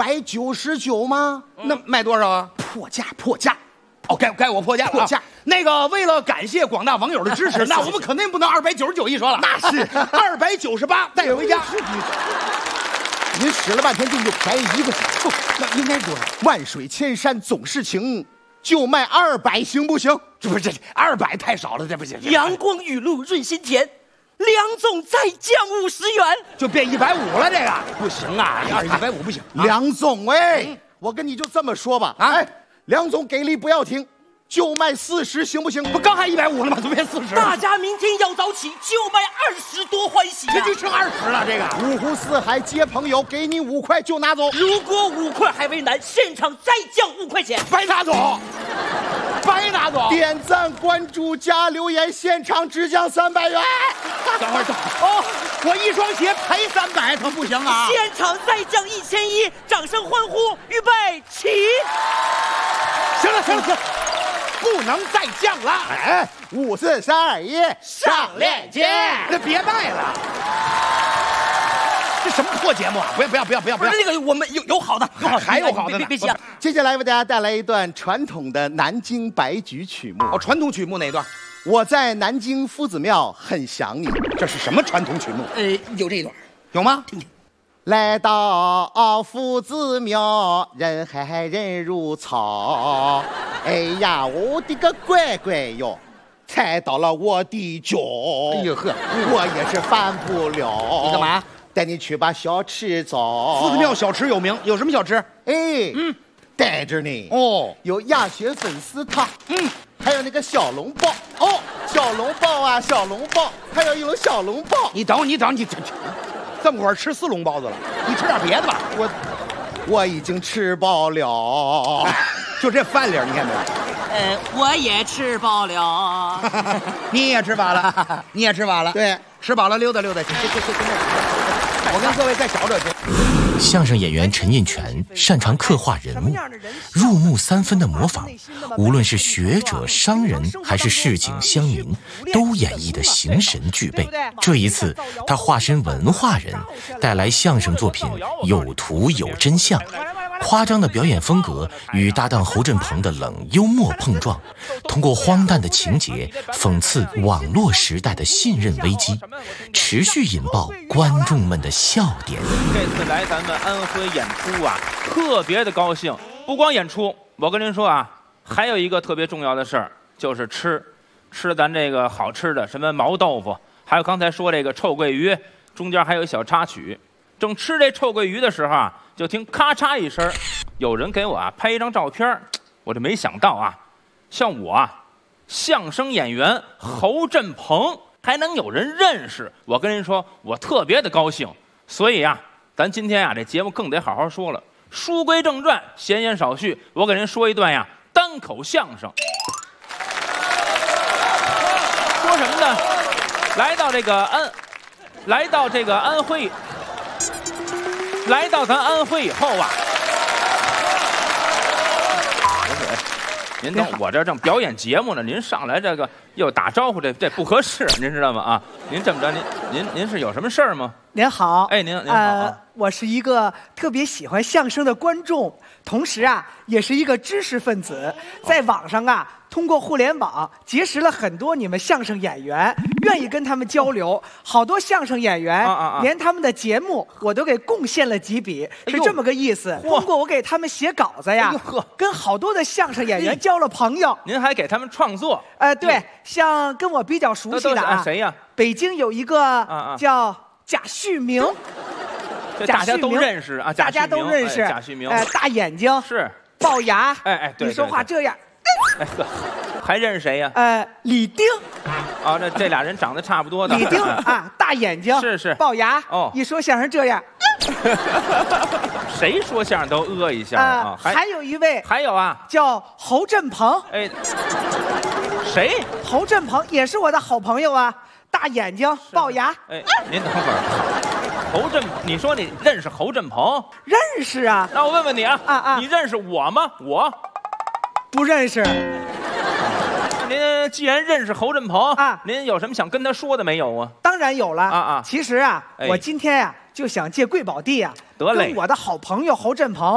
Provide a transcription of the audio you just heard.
299吗？ 那卖多少啊？ 破价，破价。 哦，该我破价了。 破价。 那个，为了感谢广大网友的支持，那我们肯定不能299一说了。 那是 298，带回家。 您使了半天劲就便宜1个数， 那应该多少？ 万水千山总是情，就卖200行不行？ 这不是200太少了，这不行。 阳光雨露润心田，梁总再降50元， 就变150了。这个不行啊，要是150不行。 梁总我跟你就这么说吧，梁总给力不要停，就卖40行不行？ 不刚还150了吗？怎么变40了？ 大家明天要早起，就卖20多欢喜呀！ 这就剩20了。这个五湖四海接朋友，给你5块就拿走。 如果5块还为难，现场再降5块钱， 白拿走，白拿走。 点赞、关注、加留言，现场只降300元。 等会儿哦，我一双鞋赔300可不行啊！ 现场再降1100，掌声欢呼，预备起！ 行了，不能再降了。 5、4、3、2、1， 上链接！ 那别卖了。这什么破节目啊！不要！ 不是那个，我们有好的， 还有好的呢。 别急啊！ 接下来为大家带来一段传统的南京白菊曲目。 哦，传统曲目哪段？ 我在南京夫子庙很想你。 这是什么传统曲目？ 有这一段， 有吗？ 来到夫子庙，人海人如草。哎呀，我的个乖乖哟，踩到了我的脚。 哎呦呵， 我也是犯不了。 你干嘛？ 带你去把小吃找。 夫子庙小吃有名，有什么小吃？ 带着你哦， 有鸭血粉丝汤，还有那个小笼包小笼包啊，小笼包，还有一种小笼包。 你等，这么会儿吃4笼包子了，你吃点别的吧。 我已经吃饱了， 就这饭量，你看没有？ 我也吃饱了。 你也吃饱了，你也吃饱了， 对， 吃饱了溜达溜达去。我跟各位再找找去。 相声演员陈印泉擅长刻画人物，入木3分的模仿，无论是学者、商人还是市井乡民，都演绎得形神俱备。这一次，他化身文化人，带来相声作品《有图有真相》。夸张的表演风格与搭档侯振鹏的冷幽默碰撞，通过荒诞的情节讽刺网络时代的信任危机，持续引爆观众们的笑点。 这次来咱们安徽演出啊，特别的高兴。不光演出，我跟您说啊，还有一个特别重要的事儿，就是吃咱这个好吃的，什么毛豆腐，还有刚才说这个臭鳜鱼，中间还有一小插曲。正吃这臭鳜鱼的时候啊，就听咔嚓一声，有人给我啊拍一张照片，我这没想到啊，像我啊，相声演员侯振鹏还能有人认识，我跟您说，我特别的高兴。所以啊，咱今天啊这节目更得好好说了。书归正传，闲言少叙，我给您说一段呀单口相声。说什么呢？来到咱安徽以后啊，您等我这正表演节目呢，您上来这个又打招呼，这不合适，您知道吗？啊，您这么着，您是有什么事儿吗？ 您好， 您好， 我是一个特别喜欢相声的观众，同时啊，也是一个知识分子，在网上啊，通过互联网结识了很多你们相声演员，愿意跟他们交流。好多相声演员连他们的节目我都给贡献了几笔，是这么个意思。通过我给他们写稿子呀，跟好多的相声演员交了朋友。 您还给他们创作？ 对，像跟我比较熟悉的啊， 谁呀？ 北京有一个叫贾旭明。 大家都认识啊， 大家都认识。 贾旭明， 大眼睛是， 龅牙， 对， 你说话这样。 还认识谁呀？ 李丁。 啊，这俩人长得差不多的。 李丁啊，大眼睛， 是， 龅牙。 哦， 一说相声这样。 谁说相声都一下啊。 还有一位， 还有啊， 叫侯振鹏。 谁？ 侯振鹏也是我的好朋友啊，大眼睛，龅牙。 您等会儿。侯振，你说你认识侯振鹏？ 认识啊。 那我问问你啊，你认识我吗？我不认识。 您既然认识侯振鹏您有什么想跟他说的没有啊？ 当然有了其实啊，我今天啊就想借贵宝地啊，跟我的好朋友侯振鹏